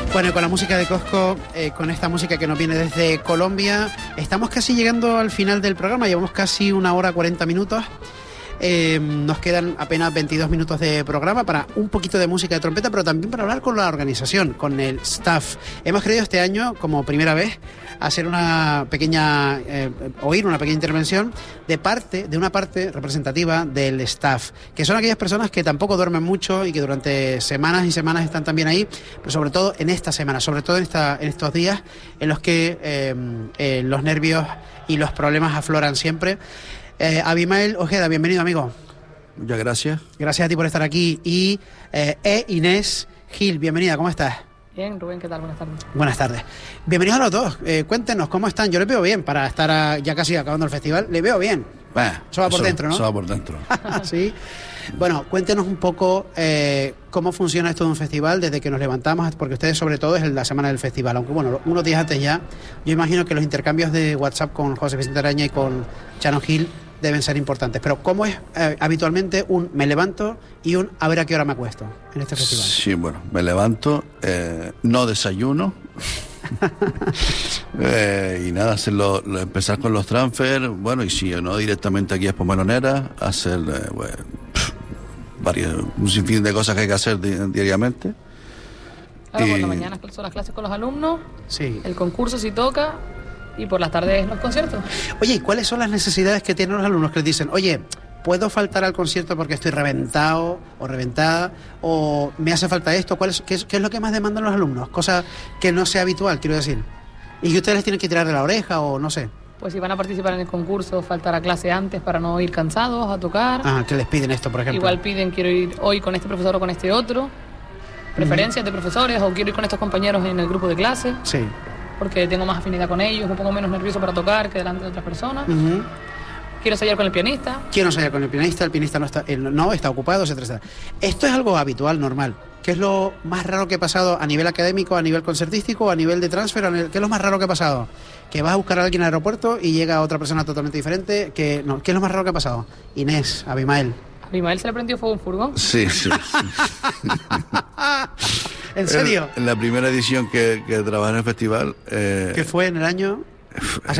Bueno, con la música de Cosco, con esta música que nos viene desde Colombia, estamos casi llegando al final del programa, llevamos casi 1 hora 40 minutos. Nos quedan apenas 22 minutos de programa para un poquito de música de trompeta, pero también para hablar con la organización, con el staff. Hemos querido este año, como primera vez, hacer una pequeña, oír una pequeña intervención de una parte representativa del staff, que son aquellas personas que tampoco duermen mucho y que durante semanas y semanas están también ahí, pero sobre todo en esta semana, sobre todo en estos días en los que los nervios y los problemas afloran siempre. Abimael Ojeda, bienvenido, amigo. Muchas gracias. Gracias a ti por estar aquí. Y Inés Gil, bienvenida, ¿cómo estás? Bien, Rubén, ¿qué tal? Buenas tardes. Buenas tardes. Bienvenidos a los dos. Cuéntenos cómo están. Yo les veo bien para estar ya casi acabando el festival. Les veo bien. Eso va por dentro, ¿no? Eso va por dentro. Sí. Bueno, cuéntenos un poco cómo funciona esto de un festival desde que nos levantamos, porque ustedes sobre todo es la semana del festival, aunque bueno, unos días antes ya, yo imagino que los intercambios de WhatsApp con José Vicente Araña y con Chano Gil deben ser importantes, pero ¿cómo es habitualmente un me levanto y un a ver a qué hora me acuesto en este festival? Sí, bueno, me levanto, no desayuno y nada, empezar con los transfer, bueno, y si no directamente aquí a Expomelonera, hacer un sinfín de cosas que hay que hacer diariamente. Claro, por la mañana son las clases con los alumnos, sí. El concurso si toca, y por las tardes los conciertos. Oye, ¿y cuáles son las necesidades que tienen los alumnos que les dicen, oye, puedo faltar al concierto porque estoy reventado o reventada, o me hace falta esto? ¿Qué es lo que más demandan los alumnos? Cosa que no sea habitual, quiero decir. Y que ustedes les tienen que tirar de la oreja o no sé. Pues si van a participar en el concurso, faltar a clase antes para no ir cansados a tocar. Ah, que les piden esto, por ejemplo. Igual piden, quiero ir hoy con este profesor o con este otro. Preferencias de profesores, o quiero ir con estos compañeros en el grupo de clase. Sí. Porque tengo más afinidad con ellos, me pongo menos nervioso para tocar que delante de otras personas. Quiero ensayar con el pianista. Quiero ensayar con el pianista no está ocupado, etcétera. Esto es algo habitual, normal. ¿Qué es lo más raro que ha pasado a nivel académico, a nivel concertístico, a nivel de transfer? ¿Qué es lo más raro que ha pasado? Que vas a buscar a alguien al aeropuerto y llega otra persona totalmente diferente. ¿Qué es lo más raro que ha pasado? Inés, Abimael. ¿Abimael se le prendió fuego un furgón? Sí. ¿En serio? En la primera edición que trabajé en el festival... ¿Qué fue en el año?